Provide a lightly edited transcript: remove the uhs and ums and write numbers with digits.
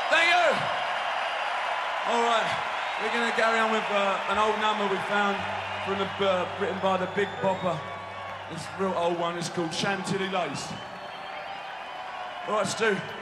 Thank you. All right, we're going to carry on with an old number we found from written by the Big Bopper. This real old one is called Chantilly Lace. All right, Stu.